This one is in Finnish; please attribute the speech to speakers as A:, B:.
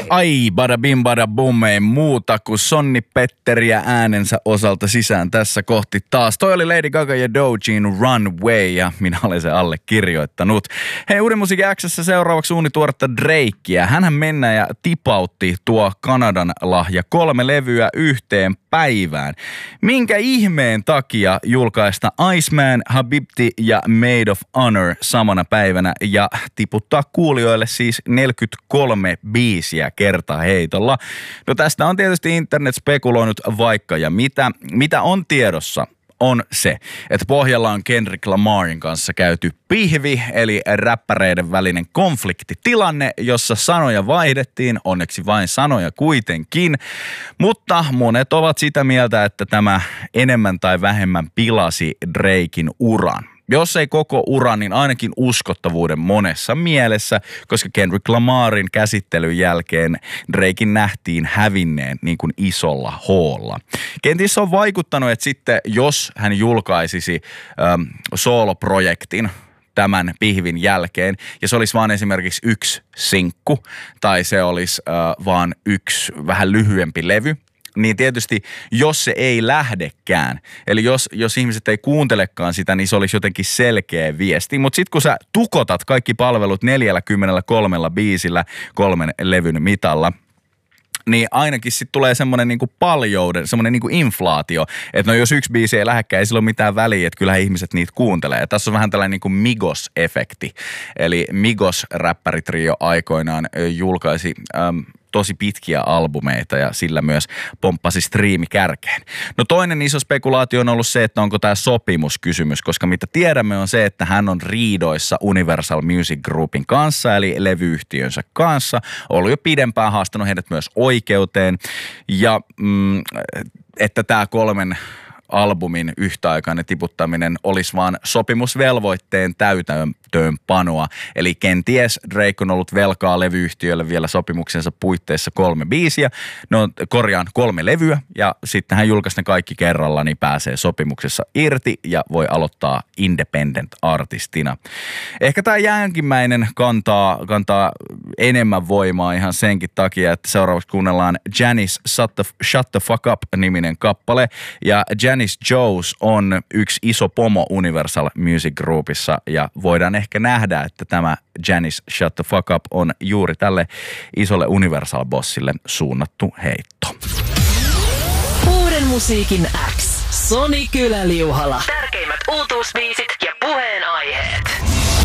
A: Ai, bada bim bada bum, ei muuta kuin Sonni Petteriä äänensä osalta sisään tässä kohti taas. Toi oli Lady Gaga ja Dojin Runway ja minä olen se allekirjoittanut. Hei, Uuden musiikin X:ssä seuraavaksi uunituoretta Drakea. Hänhän mennä ja tipautti tuo Kanadan lahja 3 levyä yhteen päivään. Minkä ihmeen takia julkaista Iceman, Habibti ja Maid of Honor samana päivänä ja tiputtaa kuulijoille siis 43 biisiä kertaheitolla? No tästä on tietysti internet spekuloinut vaikka ja mitä on tiedossa. On se, että pohjalla on Kendrick Lamarin kanssa käyty pihvi, eli räppäreiden välinen konfliktitilanne, jossa sanoja vaihdettiin, onneksi vain sanoja kuitenkin, mutta monet ovat sitä mieltä, että tämä enemmän tai vähemmän pilasi Draken uran. Jos ei koko uran, niin ainakin uskottavuuden monessa mielessä, koska Kendrick Lamarin käsittelyn jälkeen Draken nähtiin hävinneen niin kuin isolla hoolla. Kenties on vaikuttanut, että sitten jos hän julkaisisi sooloprojektin tämän pihvin jälkeen, ja se olisi vaan esimerkiksi yksi sinkku, tai se olisi vaan yksi vähän lyhyempi levy, niin tietysti jos se ei lähdekään, eli jos ihmiset ei kuuntelekaan sitä, niin se olisi jotenkin selkeä viesti. Mutta sitten kun sä tukotat kaikki palvelut 43 biisillä 3 levyn mitalla, niin ainakin sitten tulee semmoinen niinku paljouden, semmoinen niinku inflaatio, että no jos yksi biisi ei lähdekään, ei sillä ole mitään väliä, että kyllähän ihmiset niitä kuuntelee. Ja tässä on vähän tällainen niinku Migos-efekti. Eli Migos-räppäritrio aikoinaan julkaisi tosi pitkiä albumeita ja sillä myös pomppasi striimikärkeen. No toinen iso spekulaatio on ollut se, että onko tämä sopimuskysymys, koska mitä tiedämme on se, että hän on riidoissa Universal Music Groupin kanssa, eli levyyhtiönsä kanssa, ollut jo pidempään, haastanut heidät myös oikeuteen ja että tämä 3 albumin yhtäaikainen tiputtaminen olisi vaan sopimusvelvoitteen täytäntöönpanoa. Eli kenties Drake on ollut velkaa levyyhtiölle vielä sopimuksensa puitteissa 3 biisiä. No 3 levyä ja sitten hän julkaisi ne kaikki kerralla, niin pääsee sopimuksessa irti ja voi aloittaa independent artistina. Ehkä tämä jälkimmäinen kantaa enemmän voimaa ihan senkin takia, että seuraavaksi kuunnellaan Janis Shut the Fuck Up-niminen kappale ja Janis Jones on yksi iso pomo Universal Music Groupissa ja voidaan ehkä nähdä, että tämä Janis Shut the Fuck Up on juuri tälle isolle Universal-bossille suunnattu heitto.
B: Uuden musiikin X. Soni Kylä-Liuhala. Tärkeimmät uutuusbiisit ja puheenaiheet.